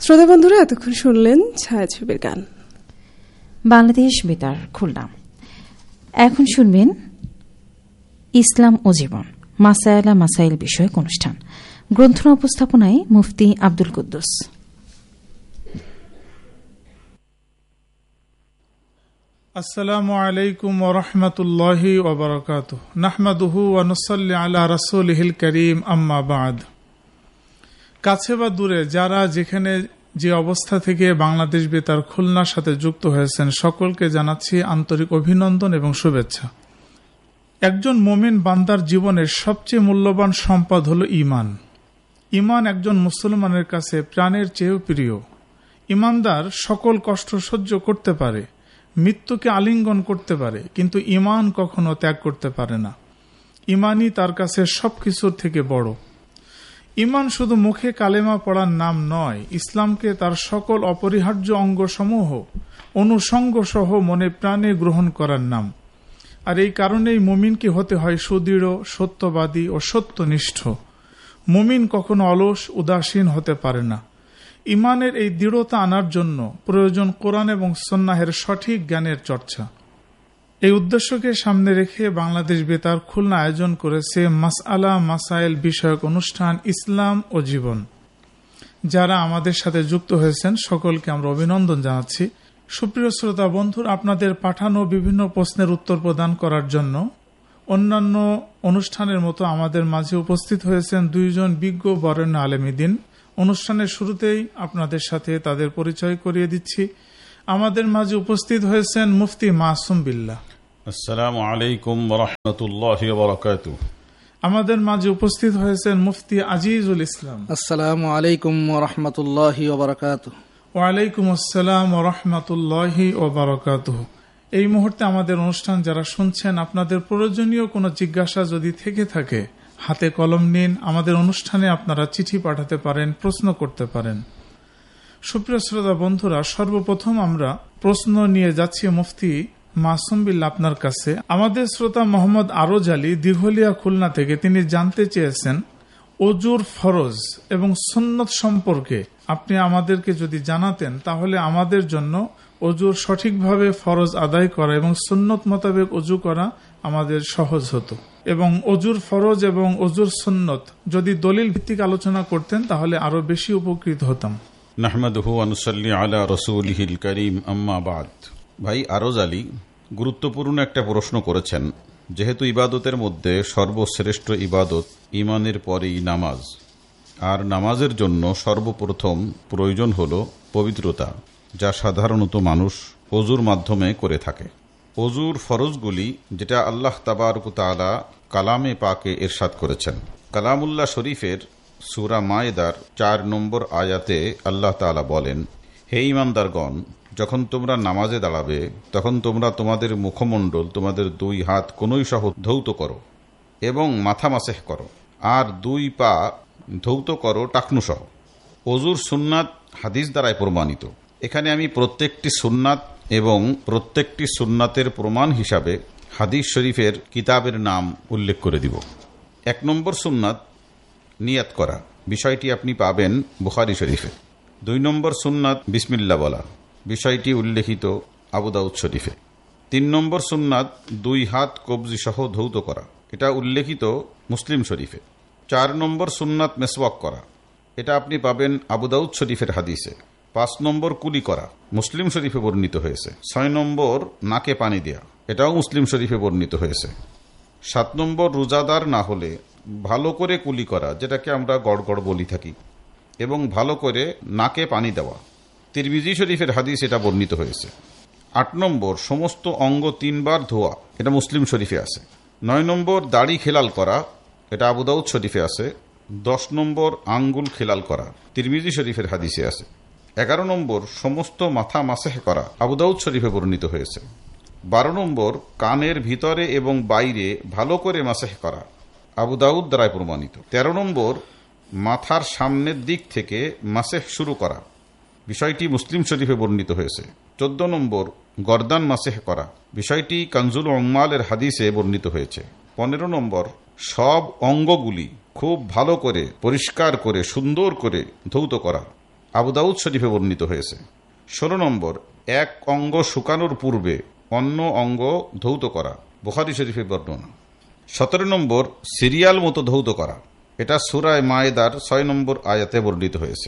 শ্রোতা বন্ধুরা, এতক্ষণ শুনলেন ছায়াছবির গান বাংলাদেশ বেতার খুলনা। এখন শুনবেন ইসলাম ও জীবন মাসায়েলা মাসাইল বিষয়ক অনুষ্ঠান। গ্রন্থনা উপস্থাপনায় মুফতি আব্দুল কুদ্দুস। আসসালামু আলাইকুম ওয়া রাহমাতুল্লাহি ওয়া বারাকাতুহু। নাহমাদুহু ওয়া নুসাল্লি আলা রাসূলিহিল কারীম, আম্মা বা'দ। কাছে বা দূরে যারা যেখানে যে অবস্থা থেকে বাংলাদেশ বেতার খুলনার সাথে যুক্ত হয়েছেন, সকলকে জানাচ্ছি আন্তরিক অভিনন্দন এবং শুভেচ্ছা। একজন মুমিন বান্দার জীবনের সবচেয়ে মূল্যবান সম্পদ হলো ঈমান। ঈমান একজন মুসলমানের কাছে প্রাণের চেয়েও প্রিয়। ঈমানদার সকল কষ্ট সহ্য করতে পারে, মৃত্যুকে আলিঙ্গন করতে পারে, কিন্তু ঈমান কখনো ত্যাগ করতে পারে না। ঈমানই তার কাছে সবকিছুর থেকে বড়। ঈমান শুধু মুখে কালেমা পড়ার নাম নয়, ইসলামকে তার সকল অপরিহার্য অঙ্গসমূহ অনুষঙ্গ সহ মনে প্রাণে গ্রহণ করার নাম। আর এই কারণেই মুমিনকে হতে হয় সুদৃঢ়, সত্যবাদী ও সত্যনিষ্ঠ। মুমিন কখনো অলস উদাসীন হতে পারে না। ঈমানের এই দৃঢ়তা আনার জন্য প্রয়োজন কোরআন এবং সুন্নাহের সঠিক জ্ঞানের চর্চা। এই উদ্দেশ্যকে সামনে রেখে বাংলাদেশ বেতার খুলনা আয়োজন করেছে মাসআলা মাসাইল বিষয়ক অনুষ্ঠান ইসলাম ও জীবন। যারা আমাদের সাথে যুক্ত হয়েছেন সকলকে আমরা অভিনন্দন জানাচ্ছি। সুপ্রিয় শ্রোতা বন্ধুরা, আপনাদের পাঠানো বিভিন্ন প্রশ্নের উত্তর প্রদান করার জন্য অন্যান্য অনুষ্ঠানের মতো আমাদের মাঝে উপস্থিত হয়েছেন দুইজন বিজ্ঞ বরেণ্য আলেমী দ্বীন। অনুষ্ঠানের শুরুতেই আপনাদের সাথে তাদের পরিচয় করিয়ে দিচ্ছি। আমাদের মাঝে উপস্থিত হয়েছেন মুফতি মাসুম বিল্লাহ। আসসালামু আলাইকুম ওয়া রাহমাতুল্লাহি ওয়া বারাকাতুহু। আমাদের মাঝে উপস্থিত হয়েছেন মুফতি আজিজুল ইসলাম। আসসালামু আলাইকুম ওয়া রাহমাতুল্লাহি ওয়া বারাকাতুহু। ওয়া আলাইকুম আসসালাম ওয়া রাহমাতুল্লাহি ওয়া বারাকাতুহু। এই মুহূর্তে আমাদের অনুষ্ঠান যারা শুনছেন, আপনাদের প্রয়োজনীয় কোনো জিজ্ঞাসা যদি থেকে থাকে, হাতে কলম নিন। আমাদের অনুষ্ঠানে আপনারা চিঠি পাঠাতে পারেন, প্রশ্ন করতে পারেন। সুপ্রিয় শ্রোতা বন্ধুরা, সর্বপ্রথম আমরা প্রশ্ন নিয়ে যাচ্ছি মুফতি মাসুম বিল্লাহ আপনার কাছে। আমাদের শ্রোতা মোহাম্মদ আরজ আলী দিঘলিয়া খুলনা থেকে তিনি জানতে চেয়েছেন ওজুর ফরজ এবং সুন্নত সম্পর্কে আপনি আমাদেরকে যদি জানাতেন, তাহলে আমাদের জন্য ওজুর সঠিকভাবে ফরজ আদায় করা এবং সুন্নত মোতাবেক ওজু করা আমাদের সহজ হতো। এবং ওজুর ফরজ এবং ওজুর সুন্নত যদি দলিল ভিত্তিক আলোচনা করতেন, তাহলে আরো বেশি উপকৃত হতাম। নাহমাদুহু ওয়া নুসাল্লি আলা রাসূলিহিল কারীম, আম্মা বা'দ। ভাই আরজ আলী গুরুত্বপূর্ণ একটা প্রশ্ন করেছেন। যেহেতু ইবাদতের মধ্যে সর্বশ্রেষ্ঠ ইবাদত ঈমানের পরেই নামাজ, আর নামাজের জন্য সর্বপ্রথম প্রয়োজন হল পবিত্রতা, যা সাধারণত মানুষ ওজুর মাধ্যমে করে থাকে। ওজুর ফরজগুলি যেটা আল্লাহ তাবারক ওয়া তাআলা কালামে পাকে ইরশাদ করেছেন। কালামুল্লাহ শরীফের সূরা মায়েদার 4 নম্বর আয়াতে আল্লাহ তাআলা বলেন, হে ঈমানদারগণ, যখন তোমরা নামাজে দাঁড়াবে তখন তোমরা তোমাদের মুখমণ্ডল, তোমাদের 2 হাত কনুই সহ ধৌত করো এবং মাথা মাসেহ করো, আর 2 পা ধৌত করো টাকনু সহ। ওজুর সুন্নাত হাদিস দ্বারাই প্রমাণিত। এখানে আমি প্রত্যেকটি সুন্নাত এবং প্রত্যেকটি সুন্নাতের প্রমাণ হিসাবে হাদিস শরীফের কিতাবের নাম উল্লেখ করে দিব। 1 নম্বর সুন্নাত নিয়াত করা, বিষয়টি আপনি পাবেন বুখারী শরীফে। 2 নম্বর সুন্নাত বিসমিল্লাহ বলা, বিষয়টি উল্লেখিত আবু দাউদ শরীফে। 3 নম্বর সুন্নাত 2 হাত কবজি সহ ধৌত করা, এটা উল্লেখিত মুসলিম শরীফে। 4 নম্বর সুন্নাত মেসওয়াক করা, এটা আপনি পাবেন আবু দাউদ শরীফের হাদিসে। 5 নম্বর কুলি করা, মুসলিম শরীফে বর্ণিত হয়েছে। 6 নম্বর নাকে পানি দেয়া, এটাও মুসলিম শরীফে বর্ণিত হয়েছে। 7 নম্বর রোজাদার না হলে ভালো করে কুলি করা, যেটাকে আমরা গড়গড় বলি থাকি, এবং ভালো করে নাকে পানি দেওয়া, তিরমিজি শরীফের হাদিস এটা বর্ণিত হয়েছে। 8 নম্বর সমস্ত অঙ্গ 3 বার ধোয়া, এটা মুসলিম শরীফে আছে। 9 নম্বর দাড়ি খেলাল করা, এটা আবু দাউদ শরীফে আছে। 10 নম্বর আঙ্গুল খেলাল করা, তিরমিজি শরীফের হাদিসে আছে। 11 নম্বর সমস্ত মাথা মাসেহ করা, আবু দাউদ শরীফে বর্ণিত হয়েছে। 12 নম্বর কানের ভিতরে এবং বাইরে ভালো করে মাসেহ করা, আবু দাউদ দ্বারাই প্রমাণিত। 13 নম্বর মাথার সামনের দিক থেকে মাসেহ শুরু করা, বিষয়টি মুসলিম শরীফে বর্ণিত হয়েছে। 14 নম্বর গর্দান মাসেহ করা, বিষয়টি কানজুল উম্মালের হাদিসে বর্ণিত হয়েছে। 15 নম্বর সব অঙ্গগুলি খুব ভালো করে পরিষ্কার করে সুন্দর করে ধৌত করা, আবু দাউদ শরীফে বর্ণিত হয়েছে। 16 নম্বর, এক অঙ্গ শুকানোর পূর্বে অন্য অঙ্গ ধৌত করা, বুখারী শরীফে বর্ণনা। 17 নম্বর, সিরিয়াল মতো ধৌত করা, এটা সূরা মায়েদার 6 নম্বর আয়াতে বর্ণিত হয়েছে।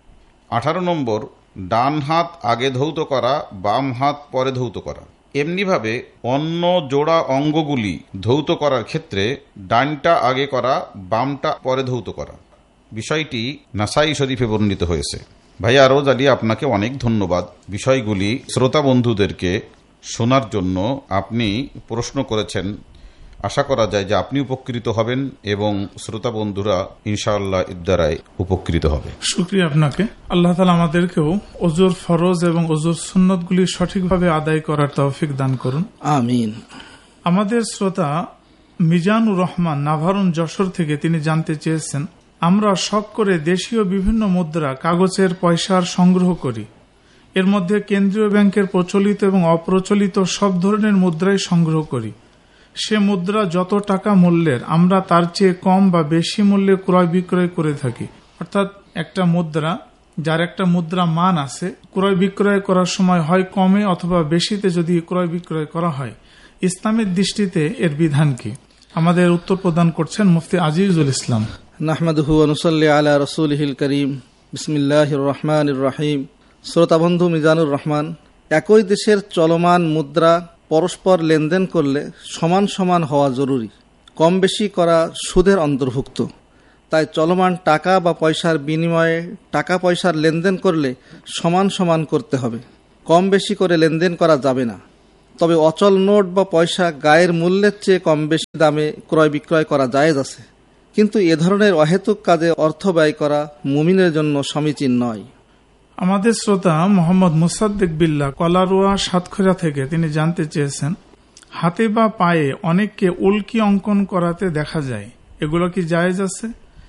18 নম্বর, ডান হাত আগে ধৌত করা, বাম হাত পরে ধৌত করা। এমনিভাবে অন্য জোড়া অঙ্গগুলি ধৌত করার ক্ষেত্রে ডানটা আগে করা, বামটা পরে ধৌত করা। বিষয়টি নাসাই শরীফে বর্ণিত হয়েছে। ভাই আরজ আলী, আপনাকে অনেক ধন্যবাদ। বিষয়গুলি শ্রোতা বন্ধুদেরকে শোনার জন্য আপনি প্রশ্ন করেছেন। আশা করা যায় যে আপনি উপকৃত হবেন এবং শ্রোতা বন্ধুরা ইনশাআল্লাহ এর দ্বারাই উপকৃত হবে। শুকরিয়া আপনাকে। আল্লাহ তাআলা আমাদেরকেও ওযুর ফরজ এবং ওযুর সুন্নতগুলি সঠিকভাবে আদায় করার তৌফিক দান করুন, আমিন। আমাদের শ্রোতা মিজানুর রহমান নাভারুন যশোর থেকে তিনি জানতে চেয়েছেন, আমরা শখ করে দেশীয় বিভিন্ন মুদ্রা, কাগজের পয়সার সংগ্রহ করি। এর মধ্যে কেন্দ্রীয় ব্যাংকের প্রচলিত এবং অপ্রচলিত সব ধরনের মুদ্রাই সংগ্রহ করি। সে মুদ্রা যত টাকা মূল্যের আমরা তার চেয়ে কম বা বেশি মূল্যে ক্রয় বিক্রয় করে থাকি। অর্থাৎ একটা মুদ্রা, যার একটা মুদ্রা মান আছে, ক্রয় বিক্রয় করার সময় হয় কমে অথবা বেশিতে যদি ক্রয় বিক্রয় করা হয়, ইসলামের দৃষ্টিতে এর বিধান কি? আমাদের উত্তর প্রদান করছেন মুফতি আজিজুল ইসলাম। নাহমাদুহু ওয়া নুসাল্লি আলা রাসূলিহিল কারীম। বিসমিল্লাহির রহমানির রহিম। শ্রোতা বন্ধু মিজানুর রহমান, একই দেশের চলমান মুদ্রা পরস্পর লেনদেন করলে সমান সমান হওয়া জরুরি। কম বেশি করা সুদের অন্তর্ভুক্ত। তাই চলমান টাকা বা পয়সার বিনিময়ে টাকা পয়সার লেনদেন করলে সমান সমান করতে হবে, কম বেশি করে লেনদেন করা যাবে না। তবে অচল নোট বা পয়সা গায়ের মূল্যের চেয়ে কম বেশি দামে ক্রয় বিক্রয় করা জায়েজ আছে, কিন্তু এ ধরনের অহেতুক কাজে অর্থ ব্যয় করা মুমিনের জন্য সমীচীন নয়। আমাদের শ্রোতা মোহাম্মদ মুসাদ্দিক বিল্লাহ কলারোয়া সাতক্ষীরা থেকে তিনি জানতে চেয়েছেন, হাতে বা পায়ে অনেককে উল্কি অঙ্কন করাতে দেখা যায়, এগুলো কি জায়েজ আছে?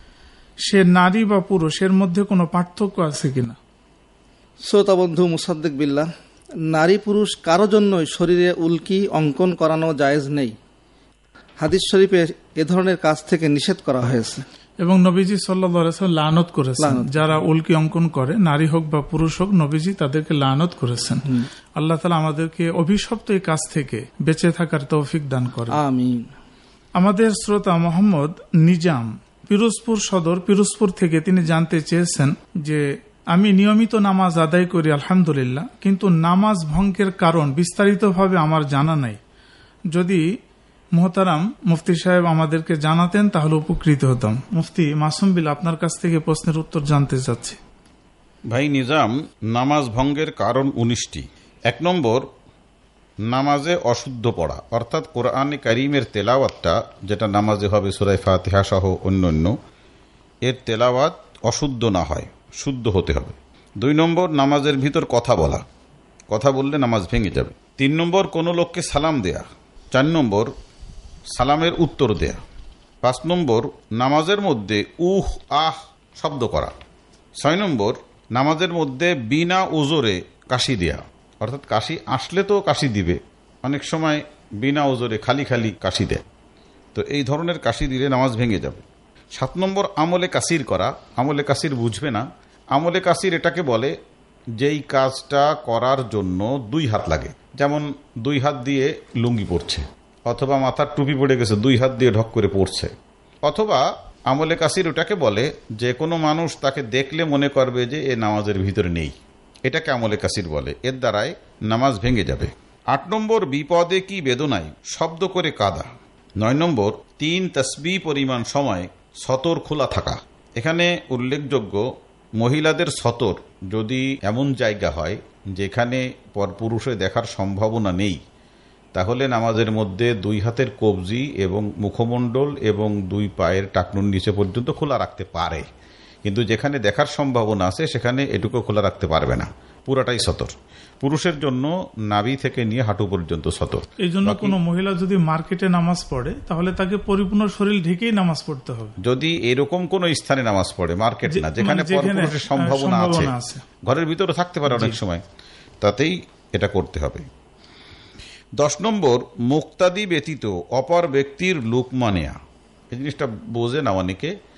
সে নারী বা পুরুষ, এর মধ্যে কোনো পার্থক্য আছে কিনা? শ্রোতা বন্ধু মুসাদ্দিক বিল্লাহ, নারী পুরুষ কারো জন্যই শরীরে উল্কি অঙ্কন করানো জায়েজ নেই। হাদিস শরীফে এ ধরনের কাজ থেকে নিষেধ করা হয়েছে এবং নবীজি সাল্লাল্লাহু আলাইহি ওয়াসাল্লাম লানত করেছেন যারা উল্কি অঙ্কন করে, নারী হোক বা পুরুষ হোক, নবীজি তাদেরকে লানত করেছেন। আল্লাহ তাআলা আমাদেরকে অভিশপ্ত এই কাজ থেকে বেঁচে থাকার তৌফিক দান করেন, আমিন। আমাদের শ্রোতা মোহাম্মদ নিজাম পিরোজপুর সদর পিরোজপুর থেকে তিনি জানতে চেয়েছেন যে, আমি নিয়মিত নামাজ আদায় করি আলহামদুলিল্লাহ, কিন্তু নামাজ ভঙ্গের কারণ বিস্তারিতভাবে আমার জানা নাই। যদি মোহতারাম মুফতি সাহেব আমাদেরকে জানাতেন তাহলে উপকৃত হতাম। মুফতি মাসুম বিল, আপনার কাছ থেকে প্রশ্নের উত্তর জানতে চাচ্ছি। ভাই নিজাম, নামাজ ভঙ্গের কারণ 19টি। 1 নম্বর, নামাজে অশুদ্ধ পড়া, অর্থাৎ কোরআনে কারীমের তেলাওয়াতটা যেটা নামাজে হবে সূরা ফাতিহা সহ অন্যান্য, এর তেলাওয়াত অশুদ্ধ না হয়, শুদ্ধ হতে হবে। 2 নম্বর, নামাজের ভিতর কথা বলা, কথা বললে নামাজ ভেঙে যাবে। 3 নম্বর, কোনো লোককে সালাম দেয়া। 4 নম্বর, সালামের উত্তর দেয়া। 5 নম্বর, নামাজের মধ্যে উহ আহ শব্দ করা। 6 নম্বর, নামাজের মধ্যে বিনা ওজরে কাশি দেয়া, অর্থাৎ কাশি আসলে তো কাশি দিবে, অনেক সময় বিনা ওজরে খালি খালি কাশি দেয়, তো এই ধরনের কাশি দিলে নামাজ ভেঙে যাবে। 7 নম্বর, আমলে কাসির করা। আমলে কাসির বুঝবে না, আমলে কাসির এটাকে বলে যেই কাজটা করার জন্য 2 হাত লাগে, যেমন 2 হাত দিয়ে লুঙ্গি পরছে, অথবা মাথার টুপি পড়ে গেছে 2 হাত দিয়ে ঢক করে পড়ছে। অথবা আমলে কাসির ওটাকে বলে যে কোনো মানুষ তাকে দেখলে মনে করবে যে এ নামাজের ভিতরে নেই, এটাকে আমলে কাসির বলে, এর দ্বারাই নামাজ ভেঙে যাবে। 8 নম্বর, বিপদে কি বেদনায় শব্দ করে কাঁদা। 9 নম্বর, 3 তাসবিহ পরিমাণ সময় সতর খোলা থাকা। এখানে উল্লেখযোগ্য, মহিলাদের সতর যদি এমন জায়গা হয় যেখানে পরপুরুষে দেখার সম্ভাবনা নেই, তাহলে নামাজের মধ্যে 2 হাতের কবজি এবং মুখমণ্ডল এবং 2 পায়ের টাকনুর নিচে পর্যন্ত খোলা রাখতে পারে, কিন্তু যেখানে দেখার সম্ভাবনা আছে সেখানে এটুকু খোলা রাখতে পারবে না, পুরাটাই সতর। পুরুষের জন্য নাভি থেকে নিয়ে হাঁটু পর্যন্ত সতর। এই জন্য কোনো মহিলা যদি মার্কেটে নামাজ পড়ে তাহলে তাকে পরিপূর্ণ শরীর ঢেকেই নামাজ পড়তে হবে। যদি এরকম কোন স্থানে নামাজ পড়ে, মার্কেট না, যেখানে পরপুরুষের সম্ভাবনা আছে, ঘরের ভিতরে থাকতে পারে অনেক সময়, তাতেই এটা করতে হবে। 10 নম্বর, মুক্তাদি ব্যতীত অপর ব্যক্তির লুকমা নেয়া। এই জিনিসটা বোঝে না অনেকে,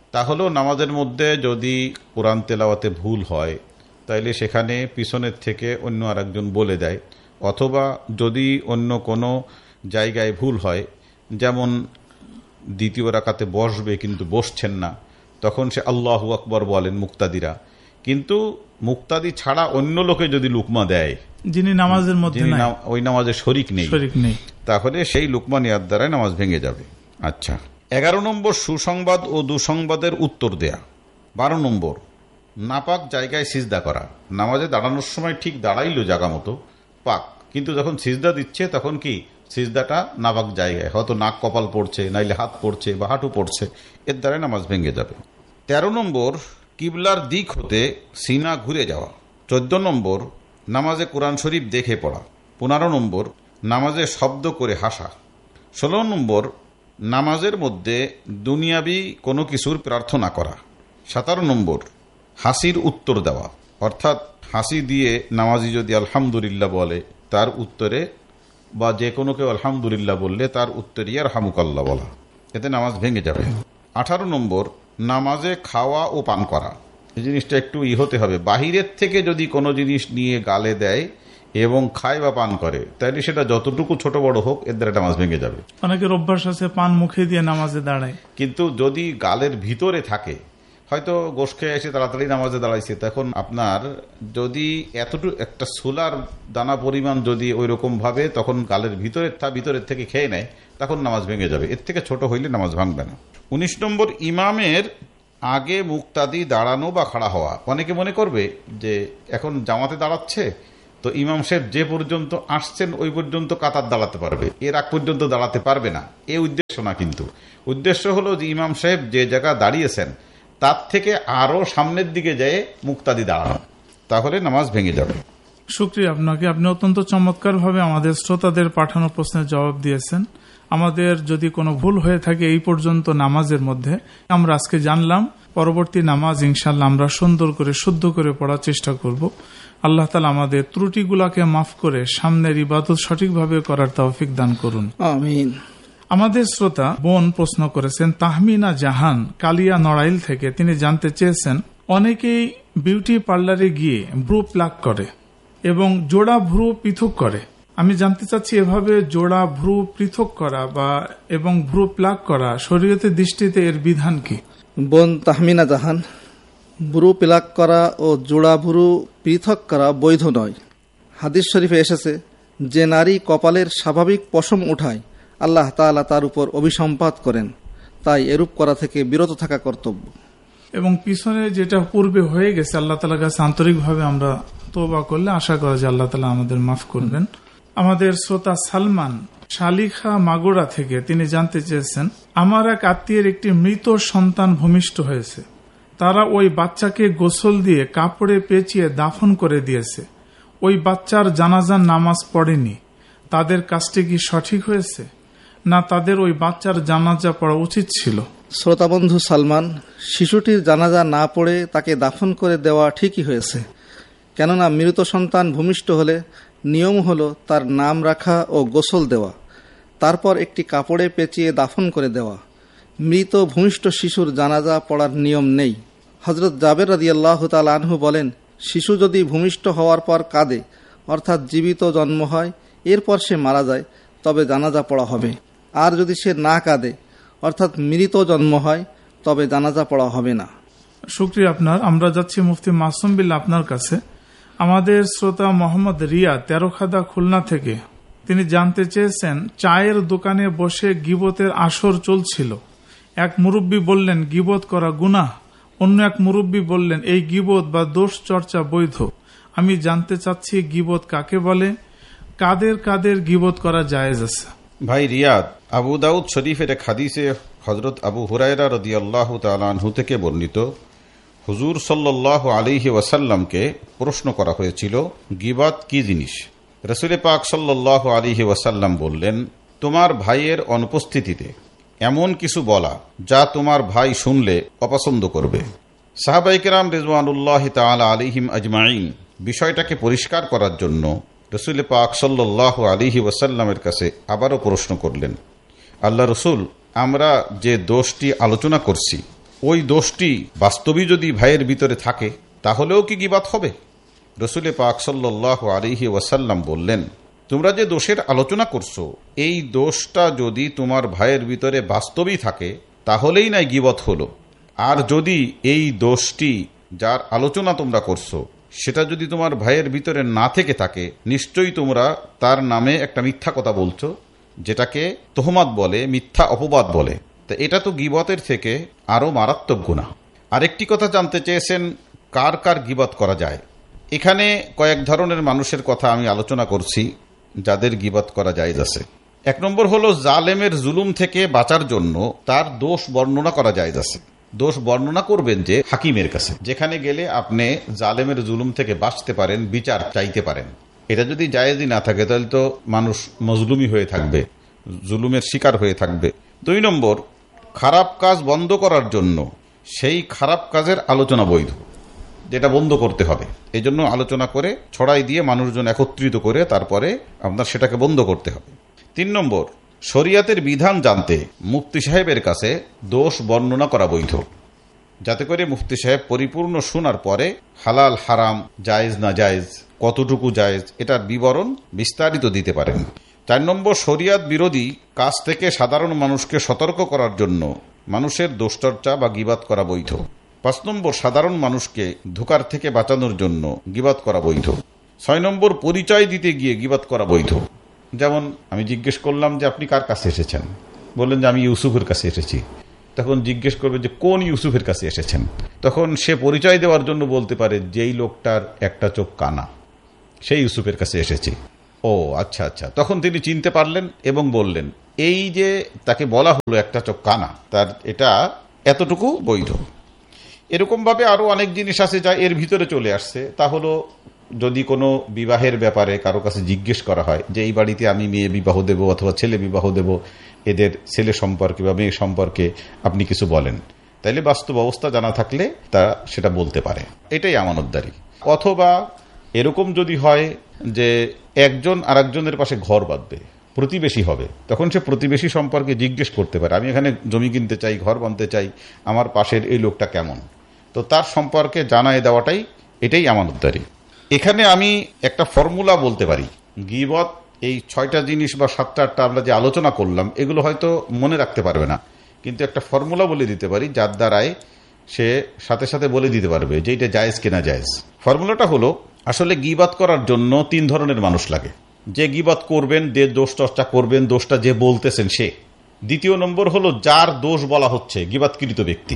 তা হলো নামাজের মধ্যে যদি কোরআন তেলাওয়াতে ভুল হয় তাইলে সেখানে পিছনের থেকে অন্য আরেকজন বলে দেয়, অথবা যদি অন্য কোনো জায়গায় ভুল হয়, যেমন দ্বিতীয় রাকাতে বসবে কিন্তু বসছেন না, তখন সে আল্লাহু আকবার বলেন মুক্তাদিরা, কিন্তু মুক্তাদি ছাড়া অন্য লোকে যদি লুকমা দেয় যিনি নামাজের মধ্যে ওই নামাজে শরিক নেই, তাহলে সেই লুকমা নেওয়ার দ্বারাই নামাজ ভেঙে যাবে। আচ্ছা, 11 নম্বর সুসংবাদ ও দুঃসংবাদের উত্তর দেয়া। 12 নম্বর নাপাক জায়গায় সিজদা করা। নামাজে দাঁড়ানোর সময় ঠিক দাঁড়াইলো জায়গা মতো পাক, কিন্তু যখন সিজদা দিচ্ছে তখন কি সিজদাটা নাপাক জায়গায়, হয়তো নাক কপাল পড়ছে, নাইলে হাত পড়ছে বা হাঁটু পড়ছে, এর দ্বারাই নামাজ ভেঙে যাবে। 13 নম্বর কিবলার দিক হতে সিনা ঘুরে যাওয়া। 14 নম্বর নামাজে কোরআন শরীফ দেখে পড়া। 15 নম্বর নামাজে শব্দ করে হাসা। 16 নম্বর নামাজের মধ্যে দুনিয়াবি কোনো কিছুর প্রার্থনা করা। 17 নম্বর হাসির উত্তর দেওয়া, অর্থাৎ হাসি দিয়ে নামাজি যদি আলহামদুলিল্লাহ বলে তার উত্তরে, বা যে কোনো কেউ আলহামদুলিল্লাহ বললে তার উত্তরে ইয়ারহামুকাল্লাহ বলা, এতে নামাজ ভেঙে যাবে। 18 নম্বর নামাজে খাওয়া ও পান করা। এই জিনিসটা একটু হতে হবে, বাহিরের থেকে যদি কোনো জিনিস নিয়ে গালে দেয় এবং খায় বা পান করে, তাইলে সেটা যতটুকু ছোট বড় হোক এর দ্বারা নামাজ ভেঙে যাবে। অনেকের অভ্যাস আছে পান মুখে দিয়ে নামাজে দাঁড়ায়, কিন্তু যদি গালের ভিতরে থাকে, হয়তো গোশ খেয়ে এসে তাড়াতাড়ি নামাজে দাঁড়াইছে, তখন আপনার যদি এতটুকু একটা সোলার দানা পরিমাণ যদি ওই রকম ভাবে তখন গালের ভিতরের থেকে খেয়ে নেয়, তখন নামাজ ভেঙে যাবে। এর থেকে ছোট হইলে নামাজ ভাঙবে না। 19 নম্বর ইমামের আগে মুক্তাদি দাঁড়ানো বা খাড়া হওয়া। অনেকে মনে করবে যে এখন জামাতে দাঁড়াচ্ছে তো ইমাম সাহেব যে পর্যন্ত আসছেন ওই পর্যন্ত কাতার দাঁড়াতে পারবে, এর আগ পর্যন্ত দাঁড়াতে পারবে না, এই উদ্দেশ্য না। কিন্তু উদ্দেশ্য হলো যে ইমাম সাহেব যে জায়গা দাঁড়িয়েছেন তার থেকে আরো সামনের দিকে যেয়ে মুক্তাদি দাঁড়ানো, তাহলে নামাজ ভেঙে যাবে। শুকরিয়া আপনাকে, আপনি অত্যন্ত চমৎকার ভাবে আমাদের শ্রোতাদের পাঠানো প্রশ্নের জবাব দিয়েছেন। আমাদের যদি কোনো ভুল হয়ে থাকে এই পর্যন্ত নামাজের মধ্যে, আমরা আজকে জানলাম, পরবর্তী নামাজ ইনশাল্লাহ আমরা সুন্দর করে শুদ্ধ করে পড়ার চেষ্টা করব। আল্লাহ তাআলা আমাদের ত্রুটিগুলাকে মাফ করে সামনের ইবাদত সঠিকভাবে করার তৌফিক দান করুন, আমিন। আমাদের শ্রোতা বোন প্রশ্ন করেছেন তাহমিনা জাহান কালিয়া নড়াইল থেকে। তিনি জানতে চেয়েছেন, অনেকেই বিউটি পার্লারে গিয়ে ভ্রু প্লাক করে এবং জোড়া ভ্রু পৃথক করে। আমি জানতে চাচ্ছি এভাবে জোড়া ভ্রু পৃথক করা বা এবং ভ্রু প্লাক করা শরীয়তের দৃষ্টিতে এর বিধান কি? বোন তাহমিনা জাহান, ভ্রু প্লাক করা ও জোড়া ভ্রু পৃথক করা বৈধ নয়। হাদিস শরীফে এসেছে, যে নারী কপালের স্বাভাবিক পশম উঠায় আল্লাহ তাআলা তার উপর অভিসম্পাত করেন, তাই এরূপ করা থেকে বিরত থাকা কর্তব্য। এবং পিছনে যেটা পূর্বে হয়ে গেছে আল্লাহ তাআলার কাছে আন্তরিকভাবে আমরা তওবা করলে আশা করা যায় আল্লাহ তাআলা আমাদের মাফ করবেন। আমাদের শ্রোতা সালমান শালিখা মাগুরা থেকে তিনি জানতে চেয়েছেন, আমার এক আত্মীয়ের একটি মৃত সন্তান ভূমিষ্ঠ হয়েছে। তারা ওই বাচ্চাকে গোসল দিয়ে কাপড়ে পেঁচিয়ে দাফন করে দিয়েছে। ওই বাচ্চার জানাজার নামাজ পড়েনি। তাদের কাজটি কি সঠিক হয়েছে, না তাদের ওই বাচ্চার জানাজা পড়া উচিত ছিল? শ্রোতাবন্ধু সালমান, শিশুটির জানাজা না পড়ে তাকে দাফন করে দেওয়া ঠিকই হয়েছে। কেননা মৃত সন্তান ভূমিষ্ঠ হলে নিয়ম হলো তার নাম রাখা ও গোসল দেওয়া, তারপর একটি কাপড়ে পেঁচিয়ে দাফন করে দেওয়া। মৃত ভূমিষ্ঠ শিশুর জানাজা পড়ার নিয়ম নেই। হযরত জাবের রাদিয়াল্লাহু তাআলা আনহু বলেন, শিশু যদি ভূমিষ্ঠ হওয়ার পর কাঁদে, অর্থাৎ জীবিত জন্ম হয়, এরপর সে মারা যায়, তবে জানাজা পড়া হবে। আর যদি সে না কাঁদে, অর্থাৎ মৃত জন্ম হয়, তবে জানাজা পড়া হবে না। শুকরিয়া আপনার। আমরা যাচ্ছি মুফতি মাসুম বিল্লাহ আপনার কাছে। আমাদের শ্রোতা মোহাম্মদ রিয়া তেরোখাদা খুলনা থেকে তিনি জানতে চেয়েছেন, চায়ের দোকানে বসে গীবতের আসর চলছিল। এক মুরব্বী বললেন গীবত করা গুনাহ, অন্য এক মুরব্বী বললেন এই গীবত বা দোষ চর্চা বৈধ। আমি জানতে চাচ্ছি গীবত কাকে বলে, কাদের কাদের গীবত করা জায়েজ আছে? ভাই রিয়াদ, আবু দাউদ শরীফের এক হাদিসে হযরত আবু হুরায়রা রাদিয়াল্লাহু তাআলা আনহু থেকে বর্ণিত, হুজুর সাল্লাল্লাহু আলাইহি ওয়াসাল্লামকে প্রশ্ন করা হয়েছিল গীবত কি জিনিস। রাসূল পাক সাল্লাল্লাহু আলাইহি ওয়াসাল্লাম বললেন, তোমার ভাইয়ের অনুপস্থিতিতে এমন কিছু বলা যা তোমার ভাই শুনলে অপছন্দ করবে। সাহাবায়ে কেরাম রিজওয়ানুল্লাহি তাআলা আলাইহিম আজমাইন বিষয়টাকে পরিষ্কার করার জন্য রাসূল পাক সাল্লাল্লাহু আলাইহি ওয়াসাল্লামের কাছে আবারও প্রশ্ন করলেন, আল্লাহ রাসূল, আমরা যে দোষটি আলোচনা করছি ওই দোষটি বাস্তবই যদি ভাইয়ের ভিতরে থাকে তাহলেও কি গীবাত হবে? রাসূল পাক সাল্লাল্লাহু আলাইহি ওয়াসাল্লাম বললেন, তোমরা যে দোষের আলোচনা করছো, এই দোষটা যদি তোমার ভাইয়ের ভিতরে বাস্তবই থাকে তাহলেই নাই গীবত হলো। আর যদি এই দোষটি যার আলোচনা তোমরা করছো সেটা যদি তোমার ভাইয়ের ভিতরে না থেকে থাকে, নিশ্চয়ই তোমরা তার নামে একটা মিথ্যা কথা বলছো, যেটাকে তোহমাত বলে, মিথ্যা অপবাদ বলে। তা এটা তো গীবতের থেকে আরো মারাত্মক গুনাহ। আরেকটি কথা জানতে চেয়েছেন, কার কার গীবত করা যায়। এখানে কয়েক ধরনের মানুষের কথা আমি আলোচনা করছি যাদের গীবত করা জায়েজ আছে। 1 নম্বর হলো জালেমের জুলুম থেকে বাঁচার জন্য তার দোষ বর্ণনা করা জায়েজ আছে। দোষ বর্ণনা করবেন যে হাকিমের কাছে, যেখানে গেলে আপনি জালেমের জুলুম থেকে বাঁচতে পারেন, বিচার চাইতে পারেন। এটা যদি জায়েজই না থাকে তাহলে তো মানুষ মজলুমি হয়ে থাকবে, জুলুমের শিকার হয়ে থাকবে। 2 নম্বর, খারাপ কাজ বন্ধ করার জন্য সেই খারাপ কাজের আলোচনা বৈধ, যেটা বন্ধ করতে হবে, এই জন্য আলোচনা করে ছড়াই দিয়ে মানুষজন একত্রিত করে তারপরে আপনার সেটাকে বন্ধ করতে হবে। 3 নম্বর, শরিয়াতের বিধান জানতে মুফতি সাহেবের কাছে দোষ বর্ণনা করা বৈধ, যাতে করে মুফতি সাহেব পরিপূর্ণ শোনার পরে হালাল হারাম, জায়েজ না জায়েজ, কতটুকু জায়েজ, এটার বিবরণ বিস্তারিত দিতে পারেন। 4 নম্বর, শরিয়াত বিরোধী কাজ থেকে সাধারণ মানুষকে সতর্ক করার জন্য মানুষের দোষচর্চা বা গীবাত করা বৈধ। 5 নম্বর, সাধারণ মানুষকে ধোঁকার থেকে বাঁচানোর জন্য গীবাত করা বৈধ। 6 নম্বর, পরিচয় দিতে গিয়ে গীবাত করা বৈধ। যেমন আমি জিজ্ঞেস করলাম যে আপনি কার কাছে এসেছেন, বললেন যে আমি ইউসুফের কাছে এসেছি। তখন জিজ্ঞেস করবে যে কোন ইউসুফের কাছে এসেছেন, তখন সে পরিচয় দেওয়ার জন্য বলতে পারে যেই লোকটার একটা চোখ কানা, সেই ইউসুফের কাছে এসেছি। ও আচ্ছা আচ্ছা, তখন তিনি চিনতে পারলেন এবং বললেন এই যে তাকে বলা হলো একটা চোখ কানা, তার এটা এতটুকু বৈধ। এরকম ভাবে আরো অনেক জিনিস আছে যা এর ভিতরে চলে আসছে। তা হলো যদি কোনো বিবাহের ব্যাপারে কারো কাছে জিজ্ঞেস করা হয় যে এই বাড়িতে আমি মেয়ে বিবাহ দেব অথবা ছেলে বিবাহ দেব, এদের ছেলে সম্পর্কে বা মেয়ে সম্পর্কে আপনি কিছু বলেন, তাইলে বাস্তব অবস্থা জানা থাকলে তা সেটা বলতে পারে, এটাই আমানতদারি। অথবা এরকম যদি হয় যে একজন আরেকজনের পাশে ঘর বাঁধবে, প্রতিবেশী হবে, তখন সে প্রতিবেশী সম্পর্কে জিজ্ঞেস করতে পারে আমি এখানে জমি কিনতে চাই, ঘর বাঁধতে চাই, আমার পাশের এই লোকটা কেমন, তো তার সম্পর্কে জানায় দেওয়াটাই এটাই আমানতদারি। এখানে আমি একটা ফর্মুলা বলতে পারি, গীবত এই 6টা জিনিস বা 7টা 8টা আমরা যে আলোচনা করলাম এগুলো হয়তো মনে রাখতে পারবে না, কিন্তু একটা ফর্মুলা বলে দিতে পারি যার দ্বারাই সে সাথে সাথে বলে দিতে পারবে যে এটা জায়েজ কিনা জায়েজ। ফর্মুলাটা হলো, আসলে গীবত করার জন্য 3 ধরনের মানুষ লাগে। যে গীবত করবেন, যে দোষ চর্চা করবেন, দোষটা যে বলতেছেন সে। 2 নম্বর হলো যার দোষ বলা হচ্ছে, গীবতকৃত ব্যক্তি।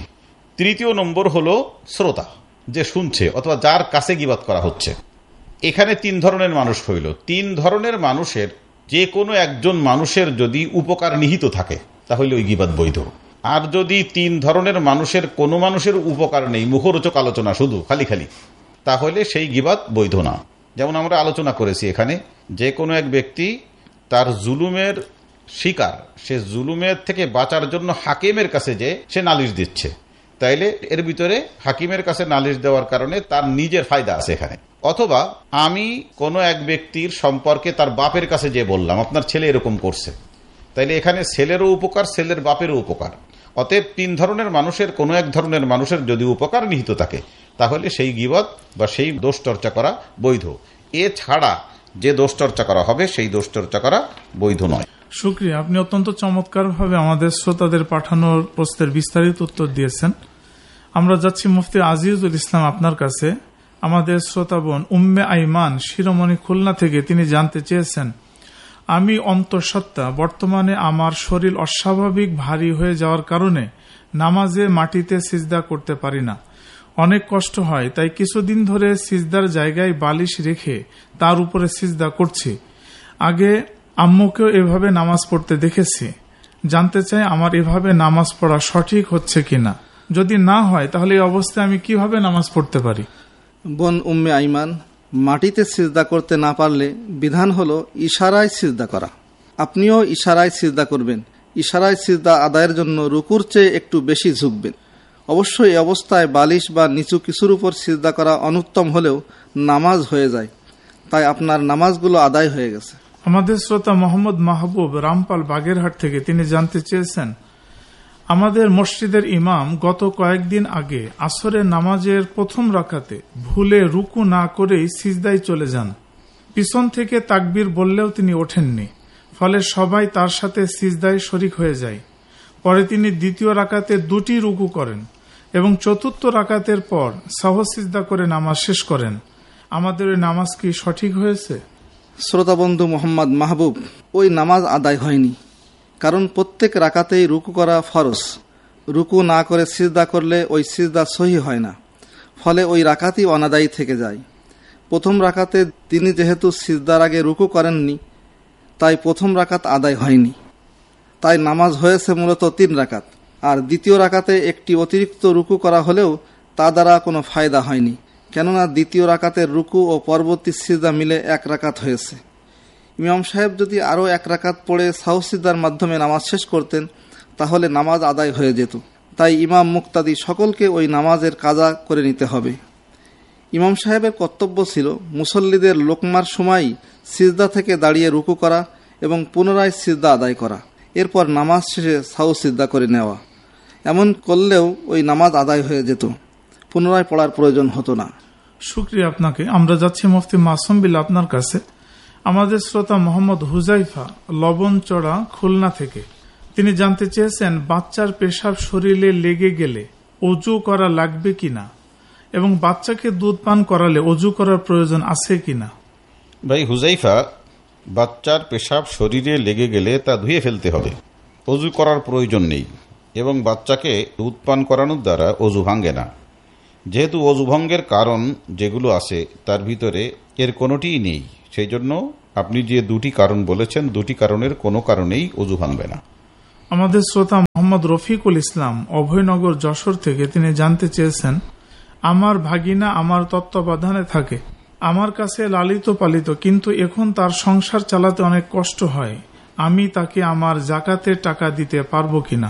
3 নম্বর হলো শ্রোতা, যে শুনছে অথবা যার কাছে গীবত করা হচ্ছে। এখানে 3 ধরনের মানুষ হইল। 3 ধরনের মানুষের যে কোনো একজন মানুষের যদি উপকার নিহিত থাকে তাহলে ওই গীবত বৈধ। আর যদি 3 ধরনের মানুষের কোনো মানুষের উপকার নেই, মুখরোচক আলোচনা শুধু খালি খালি, তাহলে সেই গীবত বৈধ না। যেমন আমরা আলোচনা করেছি এখানে, যে কোনো এক ব্যক্তি তার জুলুমের শিকার, সে জুলুমের থেকে বাঁচার জন্য হাকিমের কাছে যে সে নালিশ দিচ্ছে, তাইলে এর ভিতরে হাকিমের কাছে নালিশ দেওয়ার কারণে তার নিজের ফায়দা আছে এখানে। অথবা আমি কোনো এক ব্যক্তির সম্পর্কে তার বাপের কাছে যে বললাম আপনার ছেলে এরকম করছে, তাইলে এখানে ছেলেরও উপকার, ছেলের বাপেরও উপকার। অতএব 3 ধরনের মানুষের কোনো এক ধরনের মানুষের যদি উপকার নিহিত থাকে তাহলে সেই গীবত বা সেই দোষ চর্চা করা বৈধ। এছাড়া যে দোষ চর্চা করা হবে সেই দোষ চর্চা করা বৈধ নয়। শুকরিয়া, আপনি অত্যন্ত চমৎকারভাবে আমাদের শ্রোতাদের পাঠানোর প্রশ্নের বিস্তারিত উত্তর দিয়েছেন। আমরা যাচ্ছি মুফতি আজিজুল ইসলাম আপনার কাছে। আমাদের শ্রোতা বোন উম্মে আইমান শিরোমণি খুলনা থেকে তিনি জানতে চেয়েছেন, আমি অন্তঃসত্ত্বা, বর্তমানে আমার শরীর অস্বাভাবিক ভারী হয়ে যাওয়ার কারণে নামাজে মাটিতে সিজদা করতে পারি না, অনেক কষ্ট হয়, তাই কিছুদিন ধরে সিজদার জায়গায় বালিশ রেখে তার উপরে সিজদা করছি। আগে আম্মুকেও এভাবে নামাজ পড়তে দেখেছি, জানতে চাই আমার এভাবে নামাজ পড়া সঠিক হচ্ছে কিনা, যদি না হয় তাহলে এই অবস্থায় আমি কিভাবে নামাজ পড়তে পারি? বোন উম্মে আইমান, মাটিতে সিজদা করতে না পারলে বিধান হলো ইশারায় সিজদা করা। আপনিও ইশারায় সিজদা করবেন। ইশারায় সিজদা আদায়ের জন্য রুকুর চেয়ে একটু বেশি ঝুঁকবেন। অবশ্যই এই অবস্থায় বালিশ বা নিচু কিছুর উপর সিজদা করা অনুত্তম হলেও নামাজ হয়ে যায়, তাই আপনার নামাজগুলো আদায় হয়ে গেছে। আমাদের শ্রোতা মোহাম্মদ মাহবুব রামপাল বাগেরহাট থেকে তিনি জানতে চেয়েছেন, আমাদের মসজিদের ইমাম গত কয়েকদিন আগে আসরের নামাজের প্রথম রাকাতে ভুলে রুকু না করেই সিজদায় চলে যান। পিছন থেকে তাকবীর বললেও তিনি ওঠেননি, ফলে সবাই তার সাথে সিজদায় শরিক হয়ে যায়। পরে তিনি দ্বিতীয় রাকাতে 2টি রুকু করেন এবং চতুর্থ রাকাতের পর সাহসিজদা করে নামাজ শেষ করেন। আমাদের ওই নামাজ কি সঠিক হয়েছে? শ্রোতাবন্ধু মোহাম্মদ মাহবুব, ওই নামাজ আদায় হয়নি, কারণ প্রত্যেক রাকাতেই রুকু করা ফরজ। রুকু না করে সিজদা করলে ওই সিজদা সহি হয় না, ফলে ওই রাকাতই অনাদায়ী থেকে যায়। প্রথম রাকাতে তিনি যেহেতু সিজদার আগে রুকু করেননি, তাই প্রথম রাকাত আদায় হয়নি। তাই নামাজ হয়েছে মূলত 3 রাকাত। আর দ্বিতীয় রাকাতে একটি অতিরিক্ত রুকু করা হলেও তা দ্বারা কোনো ফায়দা হয়নি, কেননা দ্বিতীয় রাকাতের রুকু ও পরবর্তী সিজদা মিলে 1 রাকাত হয়েছে। ইমাম সাহেব যদি আরও 1 রাকাত পড়ে সাহসিজদার মাধ্যমে নামাজ শেষ করতেন, তাহলে নামাজ আদায় হয়ে যেত। তাই ইমাম মুক্তাদি সকলকে ওই নামাজের কাজা করে নিতে হবে। ইমাম সাহেবের কর্তব্য ছিল মুসল্লিদের লোকমার সময় সিজদা থেকে দাঁড়িয়ে রুকু করা এবং পুনরায় সিজদা আদায় করা, এরপর নামাজ শেষে সাহসিজদা করে নেওয়া। এমন করলেও ওই নামাজ আদায় হয়ে যেত, পুনরায় পড়ার প্রয়োজন হতো না। শুকরিয়া আপনাকে। আমরা যাচ্ছি মুফতি মাসুম বিল্লাহ আপনার কাছে। আমাদের শ্রোতা মোহাম্মদ হুজাইফা লবণচড়া খুলনা থেকে, তিনি জানতে চেয়েছেন বাচ্চার পেশাব শরীরে লেগে গেলে অজু করা লাগবে কিনা এবং বাচ্চাকে দুধ পান করালে অজু করার প্রয়োজন আছে কিনা। ভাই হুজাইফা, বাচ্চার পেশাব শরীরে লেগে গেলে তা ধুয়ে ফেলতে হবে, অজু করার প্রয়োজন নেই। এবং বাচ্চাকে দুধ পান করানোর দ্বারা অজু ভাঙ্গে না, যেহেতু অজু ভঙ্গের কারণ যেগুলো আছে তার ভিতরে এর কোনোটিই নেই। সেই জন্য আপনি যে 2টি কারণ বলেছেন, 2টি কারণের কোনো কারণেই অজু ভাঙবে না। আমাদের শ্রোতা মোহাম্মদ রফিকুল ইসলাম অভয়নগর যশোর থেকে, তিনি জানতে চেয়েছেন আমার ভাগিনা আমার তত্ত্বাবধানে থাকে, আমার কাছে লালিত পালিত, কিন্তু এখন তার সংসার চালাতে অনেক কষ্ট হয়। আমি তাকে আমার জাকাতের টাকা দিতে পারবো কিনা।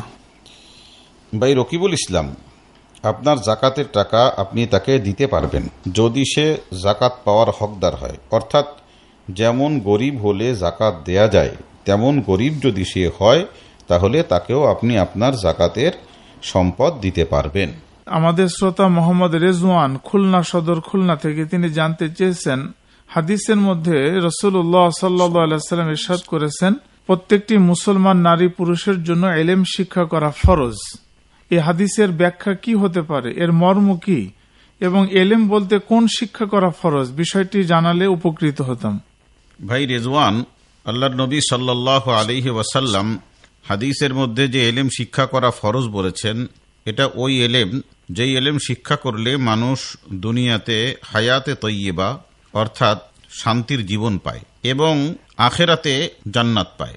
ভাই রকিবুল ইসলাম, আপনার জাকাতের টাকা আপনি তাকে দিতে পারবেন যদি সে জাকাত পাওয়ার হকদার হয়। অর্থাৎ যেমন গরিব হলে জাকাত দেয়া যায়, তেমন গরিব যদি সে হয়, তাহলে তাকেও আপনি আপনার জাকাতের সম্পদ দিতে পারবেন। আমাদের শ্রোতা মোহাম্মদ রেজওয়ান খুলনা সদর খুলনা থেকে, তিনি জানতে চেয়েছেন হাদিসের মধ্যে রাসূলুল্লাহ সাল্লাল্লাহু আলাইহি ওয়াসাল্লাম ইরশাদ করেছেন প্রত্যেকটি মুসলমান নারী পুরুষের জন্য ইলম শিক্ষা করা ফরজ। এই হাদিসের ব্যাখ্যা কি হতে পারে, এর মর্ম কি, এবং ইলম বলতে কোন শিক্ষা করা ফরজ, বিষয়টি জানালে উপকৃত হতাম। ভাই রেজওয়ান, আল্লাহর নবী সাল্লাল্লাহু আলাইহি ওয়াসাল্লাম হাদিসের মধ্যে যে ইলম শিক্ষা করা ফরজ বলেছেন, এটা ওই ইলম যেই ইলম শিক্ষা করলে মানুষ দুনিয়াতে হায়াতে তৈয়বা অর্থাৎ শান্তির জীবন পায় এবং আখেরাতে জান্নাত পায়।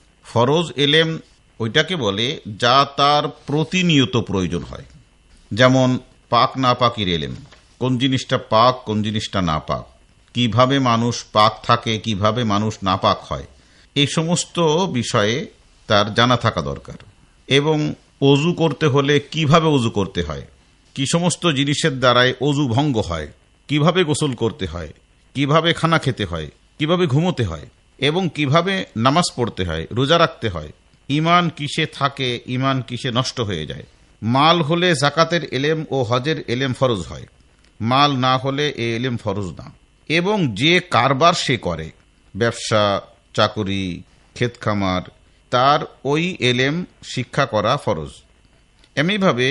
ফরজ ইলম ওইটাকে বলে যা তার প্রতিনিয়ত প্রয়োজন হয়, যেমন পাক না পাকির ইলম, কোন জিনিসটা পাক কোন জিনিসটা না পাক, কিভাবে মানুষ পাক থাকে কিভাবে মানুষ না পাক হয়, এই সমস্ত বিষয়ে তার জানা থাকা দরকার। এবং অজু করতে হলে কিভাবে অজু করতে হয়, কি সমস্ত জিনিসের দ্বারাই অজু ভঙ্গ হয়, কিভাবে গোসল করতে হয়, কিভাবে খানা খেতে হয়, কিভাবে ঘুমোতে হয় এবং কিভাবে নামাজ পড়তে হয়, রোজা রাখতে হয়, ইমান কিসে থাকে ইমান কিসে নষ্ট হয়ে যায়। মাল হলে জাকাতের ইলম ও হজের ইলম ফরজ হয়, মাল না হলে এ ইলম ফরজ না। এবং যে কারবার সে করে, ব্যবসা চাকুরি ক্ষেত খামার, তার ওই ইলম শিক্ষা করা ফরজ। এমনিভাবে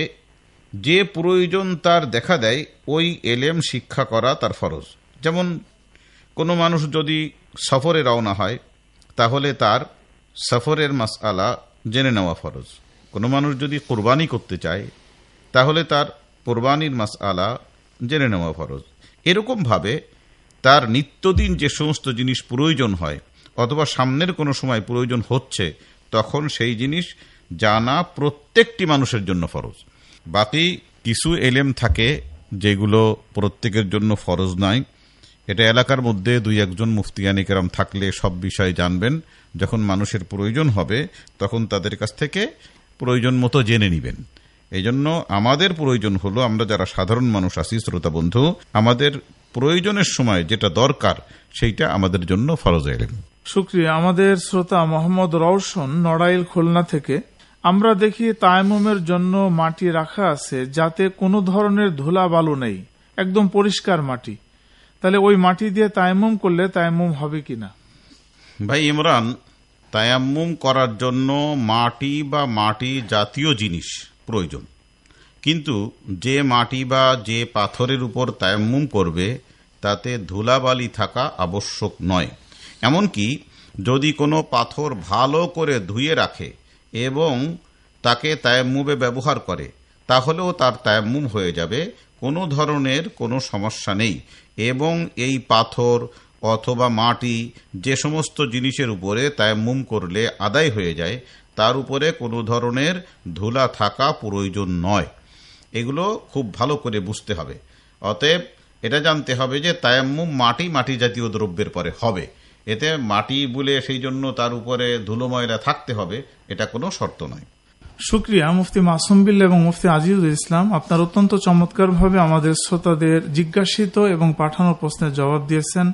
যে প্রয়োজন তার দেখা দেয় ওই ইলম শিক্ষা করা তার ফরজ। যেমন কোনো মানুষ যদি সফরে রওনা হয়, তাহলে তার সফরের মাসআলা জেনে নেওয়া ফরজ। কোনো মানুষ যদি কুরবানি করতে চায়, তাহলে তার কুরবানির মাসআলা জেনে নেওয়া ফরজ। এরকমভাবে তার নিত্যদিন যে সমস্ত জিনিস প্রয়োজন হয় অথবা সামনের কোনো সময় প্রয়োজন হচ্ছে, তখন সেই জিনিস জানা প্রত্যেকটি মানুষের জন্য ফরজ। বাকি কিছু ইলম থাকে যেগুলো প্রত্যেকের জন্য ফরজ নয়। এটা এলাকার মধ্যে 2-1 মুফতিয়ানে কেরাম থাকলে সব বিষয় জানবেন। যখন মানুষের প্রয়োজন হবে তখন তাদের কাছ থেকে প্রয়োজন মতো জেনে নেবেন। এই জন্য আমাদের প্রয়োজন হলো, আমরা যারা সাধারণ মানুষ আছি শ্রোতা বন্ধু, আমাদের প্রয়োজনের সময় যেটা দরকার সেইটা আমাদের জন্য ফরজ ইলম। শুকরিয়া। আমাদের শ্রোতা মোহাম্মদ রওশন নড়াইল খুলনা থেকে, আমরা দেখি তায়াম্মুমের জন্য মাটি রাখা আছে যাতে কোনো ধরনের ধুলা বালু নেই, একদম পরিষ্কার মাটি। তাহলে ওই মাটি দিয়ে তায়াম্মুম করলে তায়াম্মুম হবে কিনা? ভাই ইমরান, তায়াম্মুম করার জন্য মাটি বা মাটি জাতীয় জিনিস প্রয়োজন, কিন্তু যে মাটি বা যে পাথরের উপর তায়াম্মুম করবে তাতে ধুলাবালি থাকা আবশ্যক নয়। এমনকি যদি কোনো পাথর ভালো করে ধুয়ে রাখে এবং তাকে তায়াম্মুমে ব্যবহার করে তাহলেও তার তায়াম্মুম হয়ে যাবে, কোনো ধরনের কোনো সমস্যা নেই। এবং এই পাথর অথবা মাটি যে সমস্ত জিনিসের উপরে তায়াম্মুম করলে আদায় হয়ে যায় তার উপরে কোনো ধরনের ধুলা থাকা প্রয়োজন নয়। এগুলো খুব ভালো করে বুঝতে হবে। অতএব এটা জানতে হবে যে তায়াম্মুম মাটি জাতীয় দ্রব্যের পরে হবে, এতে মাটি বলে সেই জন্য তার উপরে ধুলো ময়লা থাকতে হবে এটা কোনো শর্ত নয়। শুকরিয়া মুফতি মাসুম বিল্লাহ এবং মুফতি আজিজুল ইসলাম, আপনার অত্যন্ত চমৎকারভাবে আমাদের শ্রোতাদের জিজ্ঞাসিত এবং পাঠানো প্রশ্নের জবাব দিয়েছেন।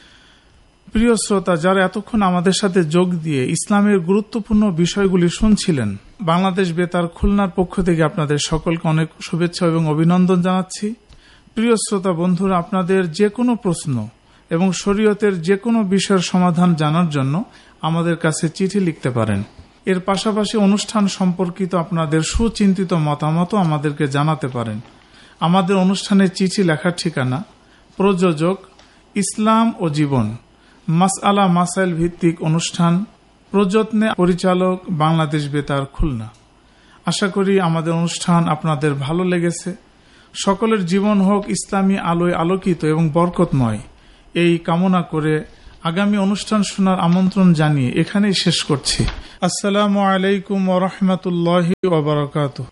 প্রিয় শ্রোতা, যারা এতক্ষণ আমাদের সাথে যোগ দিয়ে ইসলামের গুরুত্বপূর্ণ বিষয়গুলি শুনছিলেন, বাংলাদেশ বেতার খুলনার পক্ষ থেকে আপনাদের সকলকে অনেক শুভেচ্ছা এবং অভিনন্দন জানাচ্ছি। প্রিয় শ্রোতা বন্ধুরা, আপনাদের যে কোনো প্রশ্ন এবং শরীয়তের যে কোনো বিষয়ের সমাধান জানার জন্য আমাদের কাছে চিঠি লিখতে পারেন। এর পাশাপাশি অনুষ্ঠান সম্পর্কিত আপনাদের সুচিন্তিত মতামত আমাদেরকে জানাতে পারেন। আমাদের অনুষ্ঠানের চিঠি লেখার ঠিকানা: প্রযোজক ইসলাম ও জীবন, মাসআলা মাসাইল ভিত্তিক অনুষ্ঠান, প্রযত্নে পরিচালক বাংলাদেশ বেতার খুলনা। আশা করি আমাদের অনুষ্ঠান আপনাদের ভালো লেগেছে। সকলের জীবন হোক ইসলামী আলোয় আলোকিত এবং বরকতময়, এই কামনা করে আগামী অনুষ্ঠান শোনার আমন্ত্রণ জানিয়ে এখানেই শেষ করছি। আসসালামু আলাইকুম ওয়া রাহমাতুল্লাহি ওয়া বারাকাতুহু।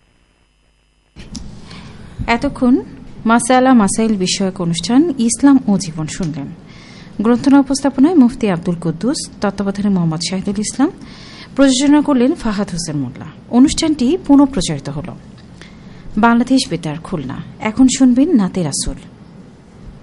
এতক্ষণ মাসআলা মাসাইল বিষয়ক অনুষ্ঠান ইসলাম ও জীবন শুনলেন। গ্রন্থনা উপস্থাপনায় মুফতি আব্দুল কুদ্দুস, তত্ত্বাবধানে মোহাম্মদ শাহিদুল ইসলাম, প্রযোজনা করলেন ফাহাদ হোসেন মোল্লা। অনুষ্ঠানটি পুনঃপ্রচারিত হল বাংলাদেশ বেতার খুলনা। এখন শুনবেন নাতে রাসূল।